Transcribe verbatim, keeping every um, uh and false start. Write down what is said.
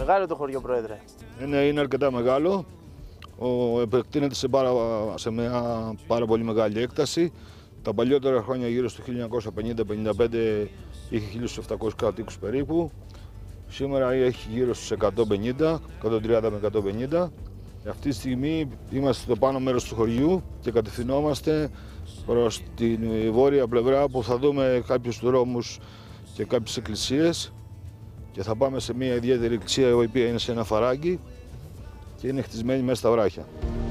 Μεγάλο το χωριό, Πρόεδρε. Είναι, είναι αρκετά μεγάλο. Ο, επεκτείνεται σε, πάρα, σε μια πάρα πολύ μεγάλη έκταση. Τα παλιότερα χρόνια, γύρω στο χίλια εννιακόσια πενήντα πενήντα πέντε, είχε χίλιους επτακόσιους κατοίκους περίπου. Σήμερα έχει γύρω στους εκατόν πενήντα, εκατόν τριάντα με εκατόν πενήντα. Αυτή τη στιγμή είμαστε στο πάνω μέρος του χωριού και κατευθυνόμαστε προς την βόρεια πλευρά, που θα δούμε κάποιους δρόμους και κάποιες εκκλησίες, και θα πάμε σε μια ιδιαίτερη εκκλησία, η οποία είναι σε ένα φαράγγι και είναι χτισμένη μέσα στα βράχια.